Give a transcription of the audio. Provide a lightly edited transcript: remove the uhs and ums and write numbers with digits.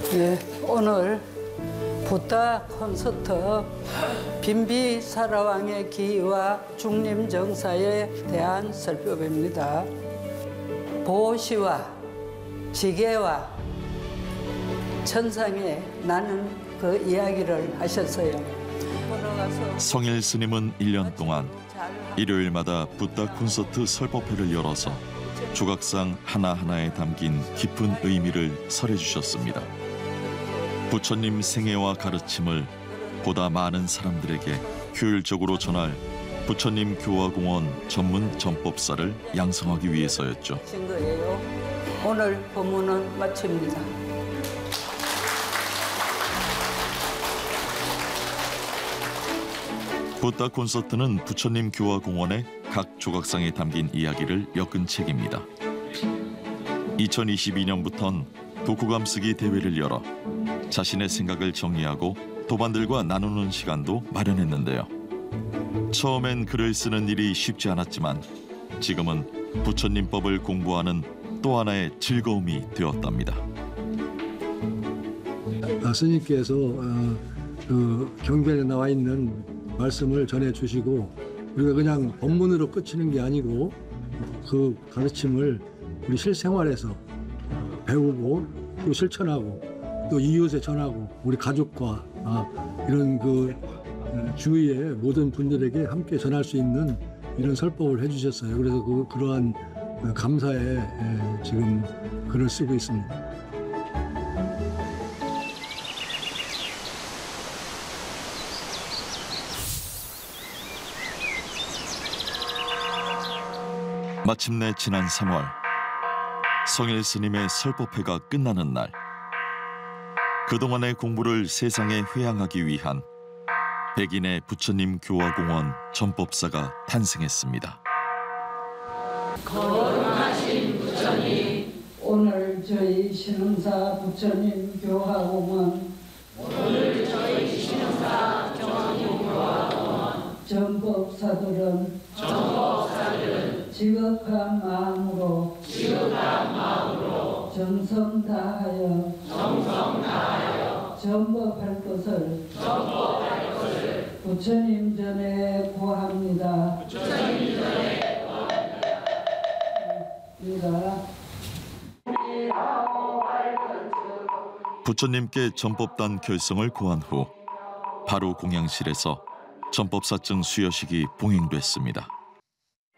네, 오늘 붓다 콘서트 빈비 사라왕의 기와 중림 정사에 대한 설법입니다. 보시와 지게와 천상에 나는 그 이야기를 하셨어요. 성일 스님은 1년 동안 일요일마다 붓다 콘서트 설법회를 열어서 조각상 하나하나에 담긴 깊은 의미를 설해주셨습니다. 부처님 생애와 가르침을 보다 많은 사람들에게 효율적으로 전할 부처님 교화공원 전문 전법사를 양성하기 위해서였죠. 오늘 법문은 마칩니다. 붓다 콘서트는 부처님 교화공원의 각 조각상에 담긴 이야기를 엮은 책입니다. 2022년부터는 독후감 쓰기 대회를 열어 자신의 생각을 정리하고 도반들과 나누는 시간도 마련했는데요. 처음엔 글을 쓰는 일이 쉽지 않았지만 지금은 부처님법을 공부하는 또 하나의 즐거움이 되었답니다. 스님께서 경변에 나와 있는 말씀을 전해주시고 우리가 그냥 법문으로 끝이는 게 아니고 그 가르침을 우리 실생활에서 배우고 또 실천하고 또 이웃에 전하고 우리 가족과 이런 그 주위의 모든 분들에게 함께 전할 수 있는 이런 설법을 해주셨어요. 그래서 그러한 감사에 지금 글을 쓰고 있습니다. 마침내 지난 3월 성일 스님의 설법회가 끝나는 날, 그동안의 공부를 세상에 회양하기 위한 백인의 부처님 교화공원 전법사가 탄생했습니다. 거룩하신 부처님, 오늘 저희 신흥사 부처님 교화공원 전법사들은 지극한 마음으로 정성 다하여 전법할 것을 부처님 전에 고합니다. 부처님께 전법단 결성을 고한 후 바로 공양실에서 전법사증 수여식이 봉행됐습니다.